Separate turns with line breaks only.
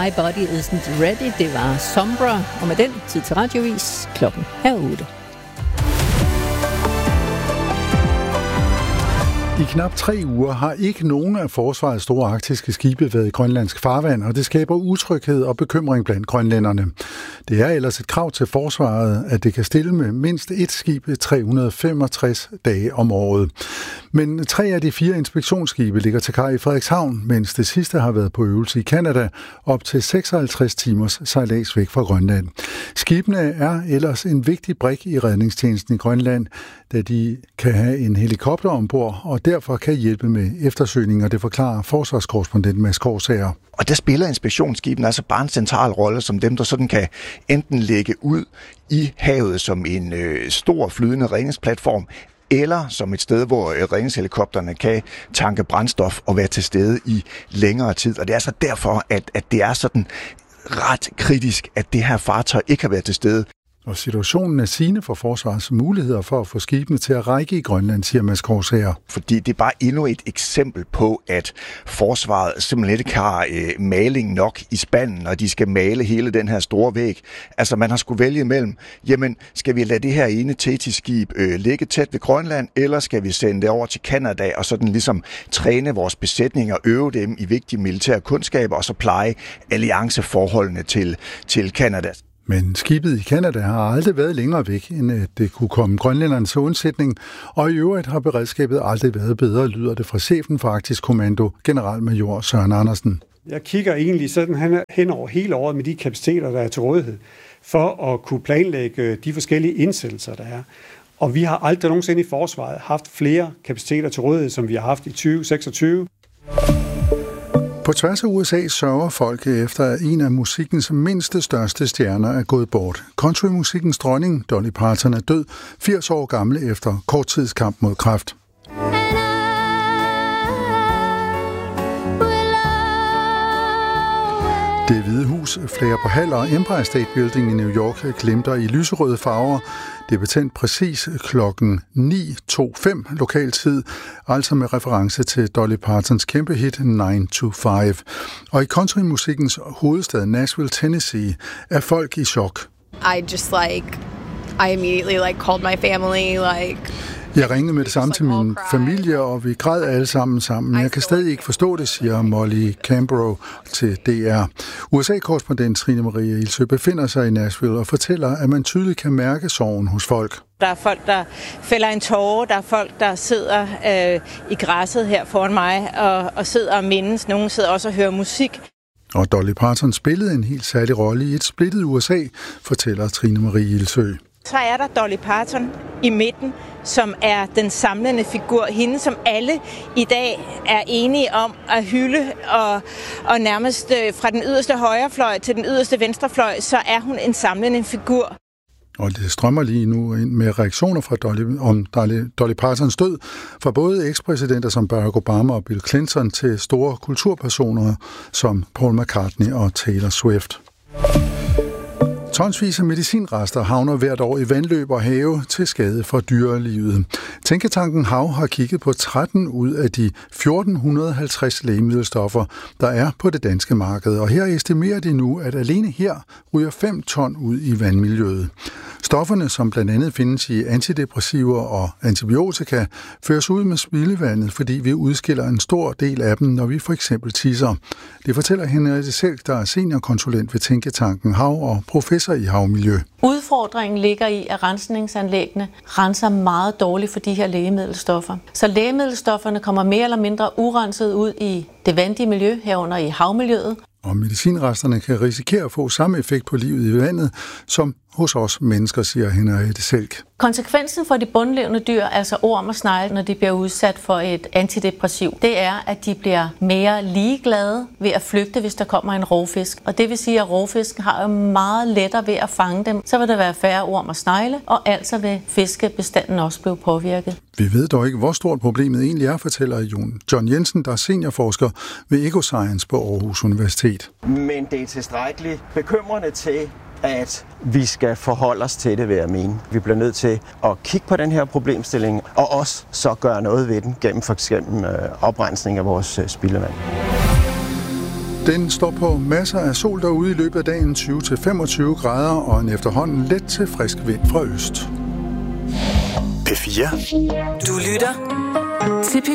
My Body Isn't Ready. Det var Sombra, og med den tid til radiovis. Klokken er 8.
I knap 3 uger har ikke nogen af forsvarets store arktiske skibe været i grønlandsk farvand, og det skaber utryghed og bekymring blandt grønlænderne. Det er ellers et krav til forsvaret, at det kan stille med mindst et skib 365 dage om året. Men 3 af de 4 inspektionsskibe ligger til kaj i Frederikshavn, mens det sidste har været på øvelse i Canada, op til 56 timers sejlads væk fra Grønland. Skibene er ellers en vigtig brik i redningstjenesten i Grønland, da de kan have en helikopter ombord og derfor kan hjælpe med eftersøgning, og det forklarer forsvarskorrespondent Mads Gårdsager.
Og der spiller inspektionsskibene altså bare en central rolle som dem, der sådan kan enten lægge ud i havet som en stor flydende redningsplatform, eller som et sted, hvor redningshelikopterne kan tanke brændstof og være til stede i længere tid. Og det er så derfor, at det er sådan ret kritisk, at det her fartøj ikke har været til stede.
Og situationen er sigende for forsvarets muligheder for at få skibene til at række i Grønland, siger Mads Gårdsager.
Fordi det er bare endnu et eksempel på, at forsvaret simpelthen ikke har maling nok i spanden, og de skal male hele den her store væg. Altså man har skulle vælge mellem, jamen skal vi lade det her ene Thetis-skib ligge tæt ved Grønland, eller skal vi sende det over til Canada og sådan ligesom træne vores besætninger, øve dem i vigtige militære kundskaber og så pleje allianceforholdene til Canada.
Men skibet i Canada har aldrig været længere væk, end at det kunne komme grønlænderne til undsætning, og i øvrigt har beredskabet aldrig været bedre, lyder det fra chefen for Arktisk Kommando, generalmajor Søren Andersen.
Jeg kigger egentlig sådan hen over hele året med de kapaciteter, der er til rådighed, for at kunne planlægge de forskellige indsættelser, der er. Og vi har aldrig nogensinde i forsvaret haft flere kapaciteter til rådighed, som vi har haft i 2026.
På tværs af USA sørger folk efter, at en af musikkens mindste største stjerner er gået bort. Countrymusikkens dronning, Dolly Parton, er død 80 år gammel efter kort tids kamp mod kræft. Det Hvide Hus, flere på Hall og Empire State Building i New York glimter i lyserøde farver. Det er betændt præcis klokken 9:25 lokaltid, altså med reference til Dolly Partons kæmpe hit 9 to 5. Og i countrymusikkens hovedstad Nashville, Tennessee, er folk i chok.
I immediately called my family,
Jeg ringede med det samme til min familie, og vi græd alle sammen. Jeg kan stadig ikke forstå det, siger Molly Cambro til DR. USA-korrespondent Trine Marie Ilsø befinder sig i Nashville og fortæller, at man tydeligt kan mærke sorgen hos folk.
Der er folk, der fælder en tåre. Der er folk, der sidder i græsset her foran mig og sidder og mindes. Nogle sidder også og hører musik.
Og Dolly Parton spillede en helt særlig rolle i et splittet USA, fortæller Trine Marie Ilsø.
Så er der Dolly Parton i midten, som er den samlende figur. Hende, som alle i dag er enige om at hylde, og nærmest fra den yderste højrefløj til den yderste venstrefløj, så er hun en samlende figur.
Og det strømmer lige nu ind med reaktioner fra Dolly Partons død, fra både ekspræsidenter som Barack Obama og Bill Clinton til store kulturpersoner som Paul McCartney og Taylor Swift. Tonsvis af medicinrester havner hvert år i vandløb og have til skade for dyrelivet. Tænketanken Hav har kigget på 13 ud af de 1450 lægemiddelstoffer, der er på det danske marked, og her estimerer de nu, at alene her ryger 5 ton ud i vandmiljøet. Stofferne, som blandt andet findes i antidepressiver og antibiotika, føres ud med spildevandet, fordi vi udskiller en stor del af dem, når vi for eksempel tisser. Det fortæller Henriette Selk, der er seniorkonsulent ved Tænketanken Hav og professor i havmiljø.
Udfordringen ligger i, at rensningsanlæggene renser meget dårligt for de her lægemiddelstoffer. Så lægemiddelstofferne kommer mere eller mindre urenset ud i det vandige miljø, herunder i havmiljøet.
Og medicinresterne kan risikere at få samme effekt på livet i vandet, som hos os mennesker, siger Henriette Selk.
Konsekvensen for de bundlevende dyr, altså orm og snegle, når de bliver udsat for et antidepressiv, det er, at de bliver mere ligeglade ved at flygte, hvis der kommer en rovfisk. Og det vil sige, at rovfisken har jo meget lettere ved at fange dem. Så vil der være færre orm og snegle, og altså vil fiskebestanden også blive påvirket.
Vi ved dog ikke, hvor stort problemet egentlig er, fortæller John Jensen, der er seniorforsker ved Ecoscience på Aarhus Universitet.
Men det er tilstrækkeligt bekymrende til, at vi skal forholde os til det, vil jeg mene. Vi bliver nødt til at kigge på den her problemstilling, og også så gøre noget ved den gennem for eksempel oprensning af vores spildevand.
Den står på masser af sol derude i løbet af dagen, 20-25 grader og en efterhånden let til frisk vind fra øst.
P4.
Du lytter til P4.